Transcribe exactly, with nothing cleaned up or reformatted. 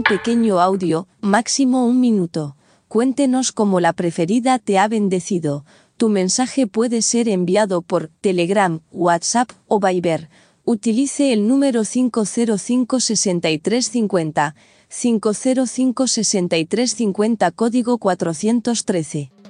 un pequeño audio, máximo un minuto. Cuéntenos cómo la preferida te ha bendecido. Tu mensaje puede ser enviado por Telegram, WhatsApp o Viber. Utilice el número cinco cero cinco, seis tres cinco cero, cinco cero cinco, seis tres cinco cero, código cuatrocientos trece.